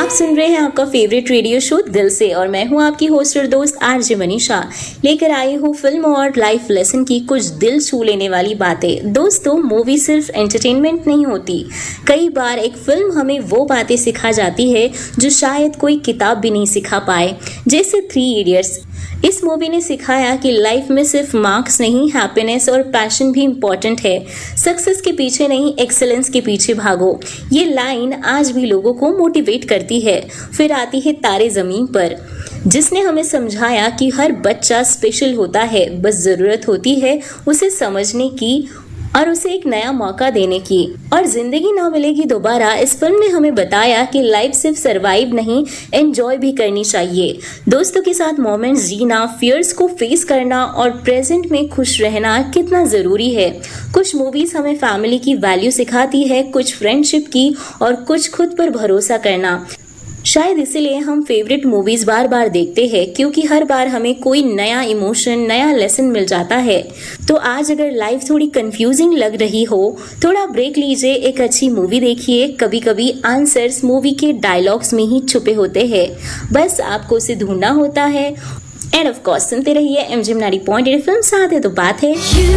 आप सुन रहे हैं आपका फेवरेट रेडियो शो दिल से और मैं हूं आपकी होस्ट और दोस्त आरजे मनीषा। लेकर आई हूं फिल्म और लाइफ लेसन की कुछ दिल छू लेने वाली बातें। दोस्तों, मूवी सिर्फ एंटरटेनमेंट नहीं होती। कई बार एक फिल्म हमें वो बातें सिखा जाती है जो शायद कोई किताब भी नहीं सिखा पाए, जैसे 3 इडियट्स। इस मूवी ने सिखाया कि लाइफ में सिर्फ मार्क्स नहीं, हैप्पीनेस और पैशन भी इम्पोर्टेंट है। सक्सेस के पीछे नहीं, एक्सेलेंस के पीछे भागो। ये लाइन आज भी लोगों को मोटिवेट करती है। फिर आती है तारे जमीन पर, जिसने हमें समझाया कि हर बच्चा स्पेशल होता है, बस जरूरत होती है उसे समझने की और उसे एक नया मौका देने की। और जिंदगी ना मिलेगी दोबारा, इस फिल्म ने हमें बताया कि लाइफ सिर्फ सरवाइव नहीं, एंजॉय भी करनी चाहिए। दोस्तों के साथ मोमेंट्स जीना, फियर्स को फेस करना और प्रेजेंट में खुश रहना कितना जरूरी है। कुछ मूवीज हमें फैमिली की वैल्यू सिखाती है, कुछ फ्रेंडशिप की और कुछ खुद पर भरोसा करना। शायद इसीलिए हम फेवरेट मूवीज बार बार देखते हैं, क्योंकि हर बार हमें कोई नया इमोशन, नया लेसन मिल जाता है। तो आज अगर लाइफ थोड़ी कंफ्यूजिंग लग रही हो, थोड़ा ब्रेक लीजिए, एक अच्छी मूवी देखिए। कभी कभी आंसर्स मूवी के डायलॉग्स में ही छुपे होते हैं, बस आपको उसे ढूंढना होता है। एंड ऑफ कोर्स सुनते रहिए MGM 90.8 फिल्म, साथ है तो बात है।